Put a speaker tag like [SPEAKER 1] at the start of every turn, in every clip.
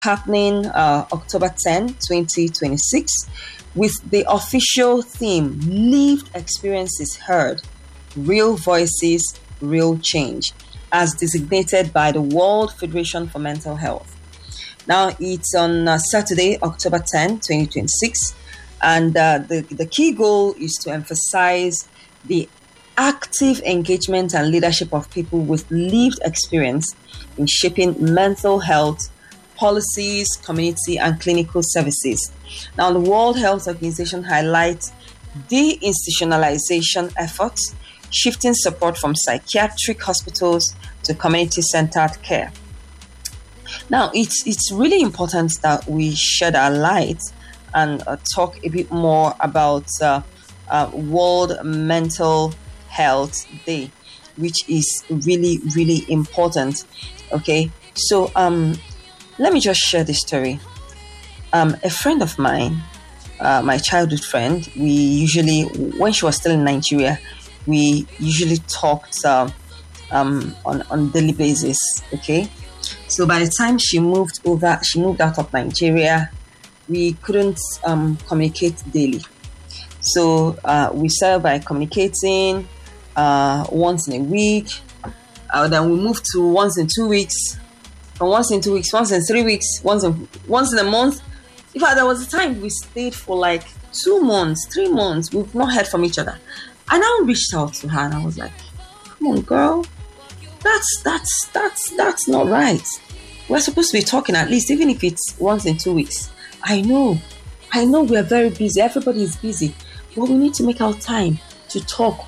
[SPEAKER 1] happening October 10, 2026, with the official theme Lived Experiences Heard, Real Voices, Real Change, as designated by the World Federation for Mental Health. Now, it's on Saturday, October 10, 2026, and the key goal is to emphasize the active engagement and leadership of people with lived experience in shaping mental health policies, community, and clinical services. Now, the World Health Organization highlights deinstitutionalization efforts, shifting support from psychiatric hospitals to community-centered care. Now, it's really important that we shed our light and talk a bit more about World Mental Health Day, which is really, really important. Okay, so let me just share this story. A friend of mine, my childhood friend, we usually, when she was still in Nigeria, we usually talked on daily basis. Okay, so by the time she moved out of Nigeria, we couldn't communicate daily. So we started by communicating once in a week. Then we moved to once in 2 weeks. From once in 2 weeks, once in 3 weeks, once in a month. In fact, there was a time we stayed for like 2 months, 3 months. We've not heard from each other. I now reached out to her and I was like, "Come on, girl, that's not right. We're supposed to be talking at least, even if it's once in 2 weeks. I know we are very busy. Everybody is busy, but we need to make our time to talk."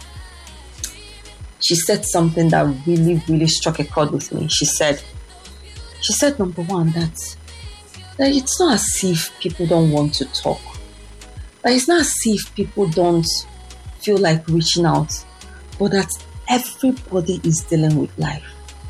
[SPEAKER 1] She said something that really, really struck a chord with me. She said, number one, that it's not as if people don't want to talk. That it's not as if people don't feel like reaching out, but that everybody is dealing with life.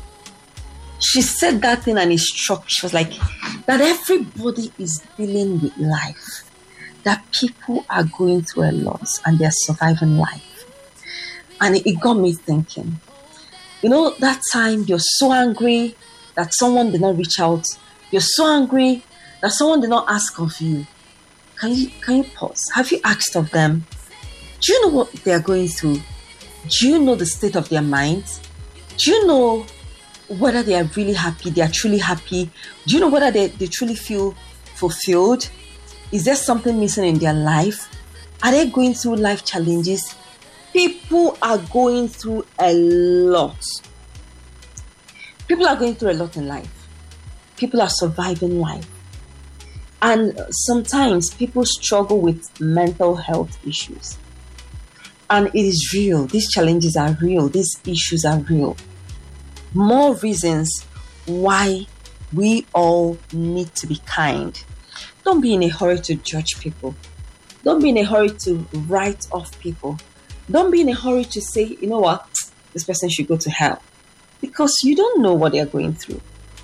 [SPEAKER 1] She said that thing and it struck. She was like, that everybody is dealing with life. That people are going through a lot and they're surviving life. And it got me thinking, that time you're so angry that someone did not reach out. You're so angry that someone did not ask of you. Can you pause? Have you asked of them? Do you know what they are going through? Do you know the state of their minds? Do you know whether they are really happy, they are truly happy? Do you know whether they truly feel fulfilled? Is there something missing in their life? Are they going through life challenges? People are going through a lot. People are going through a lot in life. People are surviving life. And sometimes people struggle with mental health issues. And it is real. These challenges are real. These issues are real. More reasons why we all need to be kind. Don't be in a hurry to judge people. Don't be in a hurry to write off people. Don't be in a hurry to say, you know what, this person should go to hell. Because you don't know what they're going through.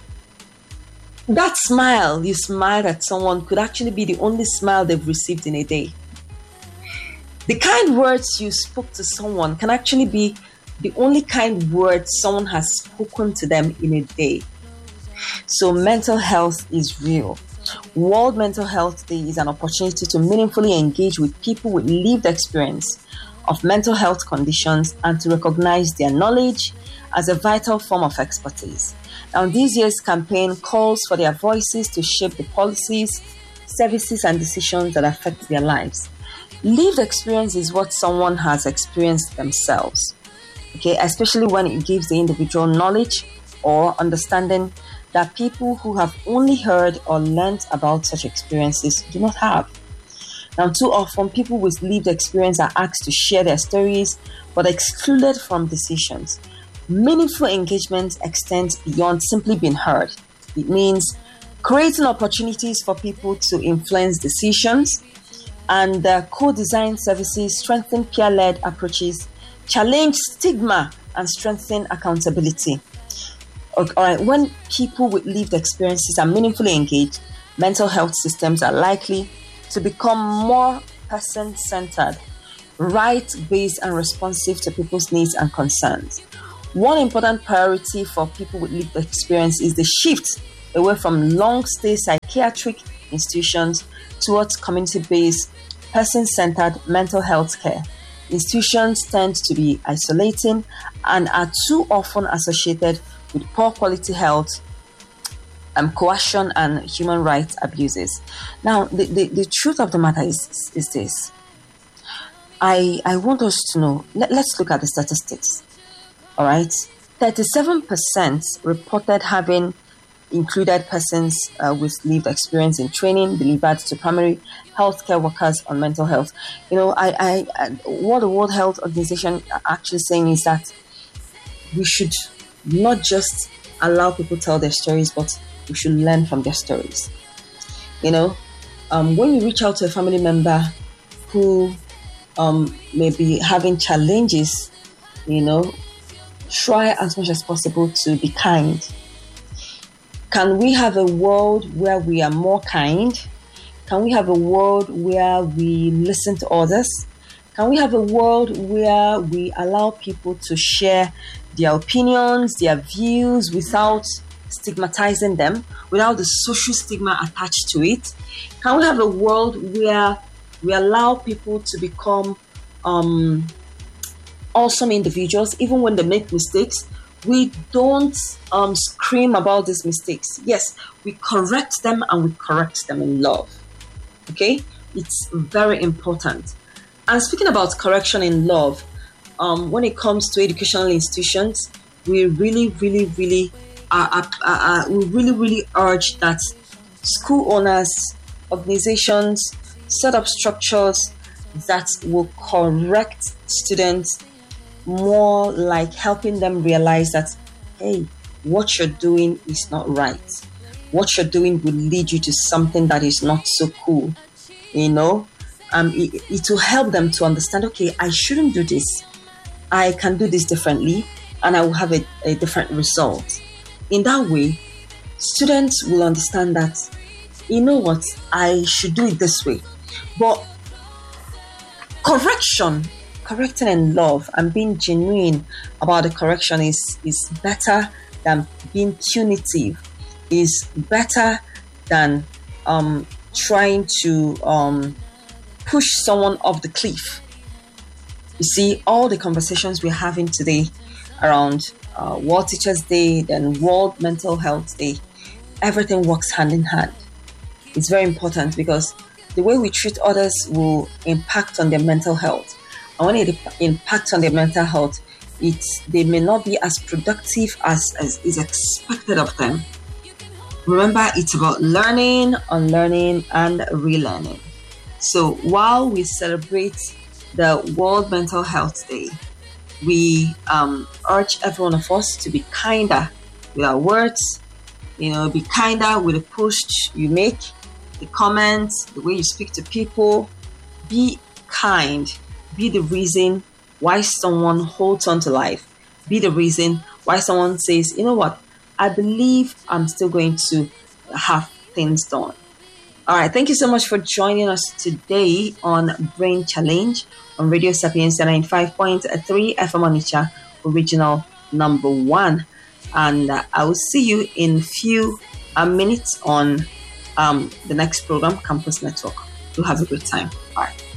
[SPEAKER 1] That smile you smiled at someone could actually be the only smile they've received in a day. The kind words you spoke to someone can actually be the only kind words someone has spoken to them in a day. So mental health is real. World Mental Health Day is an opportunity to meaningfully engage with people with lived experience of mental health conditions and to recognize their knowledge as a vital form of expertise. Now, this year's campaign calls for their voices to shape the policies, services, and decisions that affect their lives. Lived experience is what someone has experienced themselves, okay, especially when it gives the individual knowledge or understanding that people who have only heard or learnt about such experiences do not have. Now, too often, people with lived experience are asked to share their stories, but excluded from decisions. Meaningful engagement extends beyond simply being heard. It means creating opportunities for people to influence decisions and co-design services, strengthen peer-led approaches, challenge stigma, and strengthen accountability. All right, when people with lived experiences are meaningfully engaged, mental health systems are likely to become more person-centered, right-based, and responsive to people's needs and concerns. One important priority for people with lived experience is the shift away from long-stay psychiatric institutions towards community-based, person-centered mental health care. Institutions tend to be isolating and are too often associated with poor quality health, coercion, and human rights abuses. Now, the truth of the matter is this. I want us to know, let's look at the statistics. All right. 37% reported having included persons with lived experience in training delivered to primary healthcare workers on mental health. What the World Health Organization are actually saying is that we should not just allow people tell their stories, but we should learn from their stories. When you reach out to a family member who may be having challenges, try as much as possible to be kind. Can we have a world where we are more kind? Can we have a world where we listen to others? Can we have a world where we allow people to share their opinions, their views without stigmatizing them, without the social stigma attached to it? Can we have a world where we allow people to become awesome individuals even when they make mistakes? We don't scream about these mistakes. Yes, we correct them, and we correct them in love. Okay? It's very important. And speaking about correction in love, when it comes to educational institutions, we really urge that school owners, organizations set up structures that will correct students, more like helping them realize that, hey, what you're doing is not right. What you're doing will lead you to something that is not so cool. It will help them to understand, okay, I shouldn't do this. I can do this differently, and I will have a different result. In that way, students will understand that, I should do it this way. But correcting in love and being genuine about the correction is better than being punitive, is better than trying to push someone off the cliff. You see, all the conversations we're having today around World Teachers Day, then World Mental Health Day, everything works hand in hand. It's very important because the way we treat others will impact on their mental health. And when it impacts on their mental health, they may not be as productive as is expected of them. Remember, it's about learning, unlearning, and relearning. So while we celebrate the World Mental Health Day, we urge every one of us to be kinder with our words, be kinder with the posts you make, the comments, the way you speak to people. Be kind. Be the reason why someone holds on to life. Be the reason why someone says, you know what, I believe I'm still going to have things done. All right, thank you so much for joining us today on Brain Challenge on Radio Sapienza 95.3 FM Onitsha, original number 1. And I will see you in few minutes on the next program, Campus Network. Do have a good time. Bye.